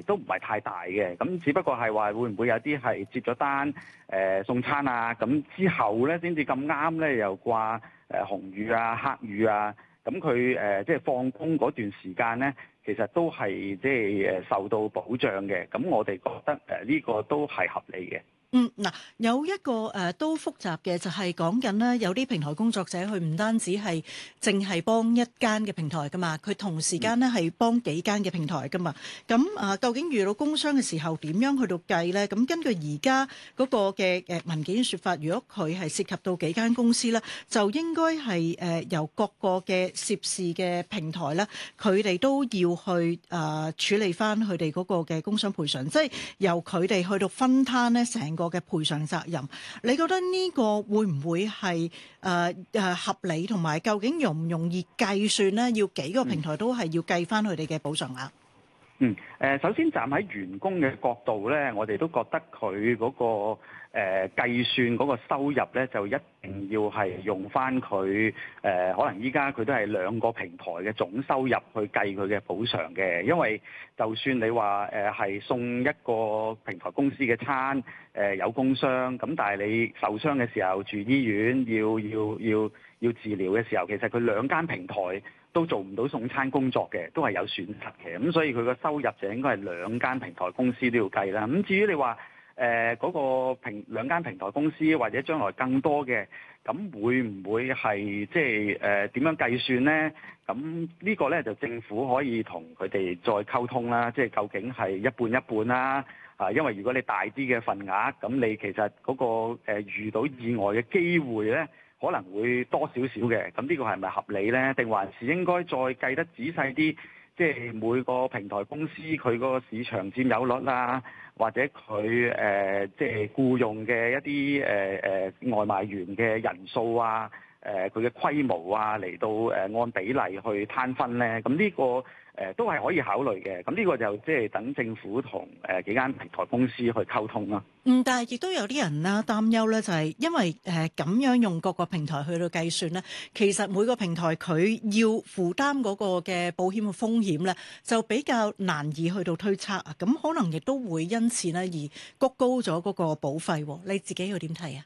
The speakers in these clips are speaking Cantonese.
都唔係太大嘅，咁只不過係話會唔會有啲係接咗單送餐啊，咁之後咧先至咁啱咧又掛紅雨啊、黑雨啊，咁佢即係放工嗰段時間咧，其實都係即係受到保障嘅，咁我哋覺得呢個都係合理嘅。 嗱，有一個都複雜嘅就係講緊咧，有啲平台工作者佢唔單止係淨係幫一間嘅平台噶嘛，佢同時間咧係幫幾間嘅平台噶嘛。咁究竟遇到工傷嘅時候點樣去到計咧？咁根據而家嗰個嘅文件説法，如果佢係涉及到幾間公司咧，就應該係由各個嘅涉事嘅平台咧，佢哋都要去處理翻佢哋嗰個嘅工傷賠償，即係由佢哋去到分攤咧成個嘅賠償責任。你覺得呢個會唔會係合理，同埋究竟容唔容易計算呢？要幾個平台都係要計翻佢哋嘅補償額？ 首先站喺員工嘅角度咧，我哋都覺得佢嗰個計算嗰個收入咧，就一定要係用翻佢可能依家佢都係兩個平台嘅總收入去計佢嘅補償嘅，因為就算你話係送一個平台公司嘅餐有工傷，咁但係你受傷嘅時候住醫院要治療嘅時候，其實佢兩間平台都做唔到送餐工作嘅，都係有損失嘅。咁所以佢個收入就應該係兩間平台公司都要計啦。咁至於你話嗰個兩間平台公司或者將來更多嘅，咁會唔會係即係點樣計算呢？咁呢個呢，就政府可以同佢哋再溝通啦。即係究竟係一半一半啦。因為如果你大啲嘅份額，咁你其實嗰個遇到意外嘅機會呢，可能會多少少嘅。咁呢個係咪合理呢？定還是應該再計得仔細啲？即係每個平台公司佢嗰個市場佔有率啦，或者佢即係僱用嘅一啲外賣員嘅人數啊，佢嘅規模啊，嚟到按比例去攤分咧。咁呢個都係可以考慮嘅。咁呢個就即係等政府同幾間平台公司去溝通啦。 但係亦都有啲人啦擔憂咧，就係因為咁樣用各個平台去到計算咧，其實每個平台佢要負擔嗰個嘅保險嘅風險咧，就比較難以去到推測啊。咁可能亦都會因此咧而谷高咗嗰個保費。你自己又點睇啊？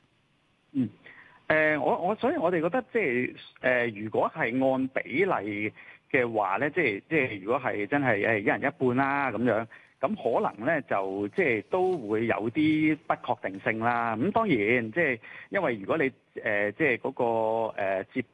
所以我哋覺得即係如果係按比例嘅話咧，即係如果係真係一人一半啦咁樣。咁可能咧就即係都會有啲不確定性啦。咁當然即係因為如果你即係嗰個接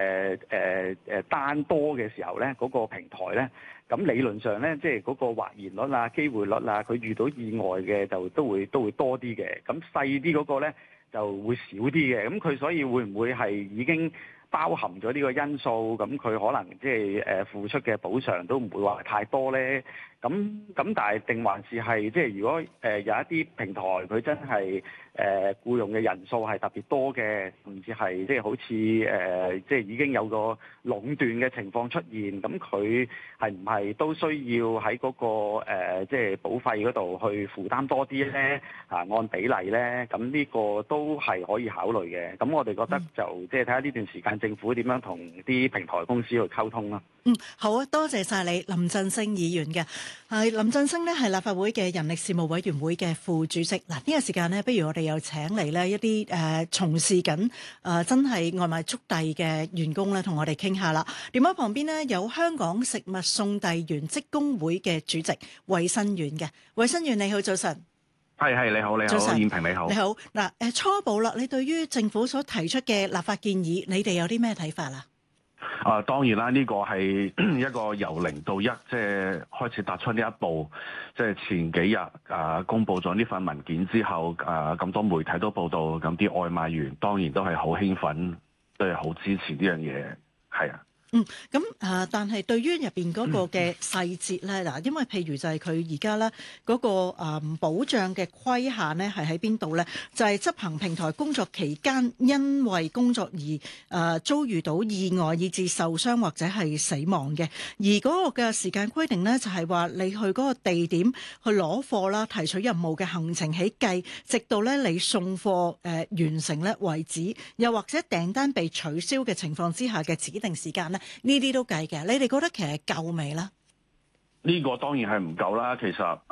單多嘅時候咧，嗰個平台咧，咁理論上咧即係嗰個或然率啊、機會率啊，佢遇到意外嘅就都會多啲嘅。咁細啲嗰個咧就會少啲嘅。咁佢所以會唔會係已經包含咗呢個因素？咁佢可能即係付出嘅補償都唔會話太多咧。咁但係定還是係即係如果有一啲平台佢真係僱用嘅人數係特別多嘅，甚至係即係好似即係已經有個壟斷嘅情況出現，咁佢係唔係都需要喺嗰個即係保費嗰度去負擔多啲咧？按比例咧，咁呢個都係可以考慮嘅。咁我哋覺得就即係睇下呢段時間政府點樣同啲平台公司去溝通啦。 好啊，多謝晒你，林振昇議員嘅。林振昇呢係立法會嘅人力事務委員會嘅副主席。嗱，呢個時間呢，不如我哋又請嚟呢一啲從事緊真係外賣速遞嘅員工咧，同我哋傾下啦。電話旁邊呢，有香港食物送遞員職工會嘅主席衛生員嘅。衛生員你好，早晨。 係你好， 早晨， 燕萍你好。 你好。嗱，初步啦，你對於政府所提出嘅立法建議，你哋有啲咩睇法啦？ 當然啦，呢個係一個由零到一，即係開始踏出呢一步。即係前幾日公佈咗呢份文件之後，咁多媒體都報道，咁啲外賣員當然都係好興奮，都係好支持呢樣嘢，係啊。 咁但係對於入邊嗰個嘅細節咧，嗱，因為譬如就係佢而家咧嗰個保障嘅規限咧，係喺邊度咧？就係執行平台工作期間，因為工作而遭遇到意外，以致受傷或者係死亡嘅。而嗰個嘅時間規定咧，就係話你去嗰個地點去攞貨啦，提取任務嘅行程起計，直到咧你送貨完成咧為止，又或者訂單被取消嘅情況之下嘅指定時間咧。呢啲都計嘅，你哋覺得其實夠未啦？ 呢個當然係唔夠啦。其實